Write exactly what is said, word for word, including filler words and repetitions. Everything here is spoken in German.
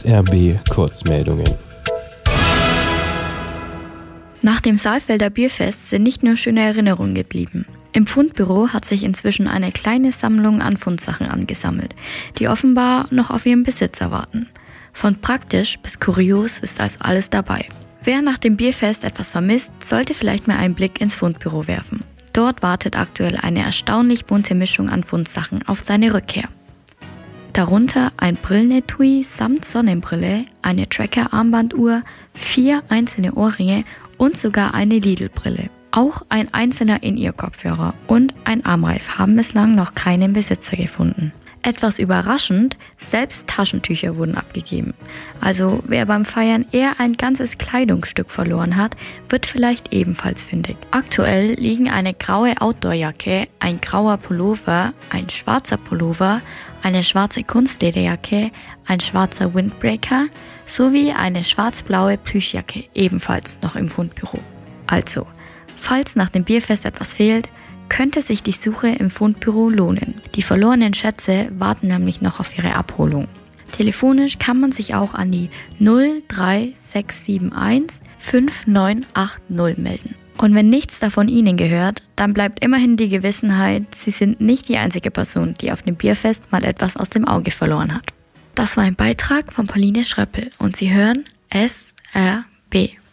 R B Kurzmeldungen. Nach dem Saalfelder Bierfest sind nicht nur schöne Erinnerungen geblieben. Im Fundbüro hat sich inzwischen eine kleine Sammlung an Fundsachen angesammelt, die offenbar noch auf ihren Besitzer warten. Von praktisch bis kurios ist also alles dabei. Wer nach dem Bierfest etwas vermisst, sollte vielleicht mal einen Blick ins Fundbüro werfen. Dort wartet aktuell eine erstaunlich bunte Mischung an Fundsachen auf seine Rückkehr. Darunter ein Brillenetui samt Sonnenbrille, eine Tracker-Armbanduhr, vier einzelne Ohrringe und sogar eine Lidl-Brille. Auch ein einzelner In-Ear-Kopfhörer und ein Armreif haben bislang noch keinen Besitzer gefunden. Etwas überraschend, selbst Taschentücher wurden abgegeben. Also wer beim Feiern eher ein ganzes Kleidungsstück verloren hat, wird vielleicht ebenfalls fündig. Aktuell liegen eine graue Outdoorjacke, ein grauer Pullover, ein schwarzer Pullover, eine schwarze Kunstlederjacke, ein schwarzer Windbreaker sowie eine schwarz-blaue Plüschjacke ebenfalls noch im Fundbüro. Also, falls nach dem Bierfest etwas fehlt, könnte sich die Suche im Fundbüro lohnen. Die verlorenen Schätze warten nämlich noch auf ihre Abholung. Telefonisch kann man sich auch an die null drei sechs sieben eins fünf neun acht null melden. Und wenn nichts davon Ihnen gehört, dann bleibt immerhin die Gewissenheit, Sie sind nicht die einzige Person, die auf dem Bierfest mal etwas aus dem Auge verloren hat. Das war ein Beitrag von Pauline Schröppel und Sie hören S R B.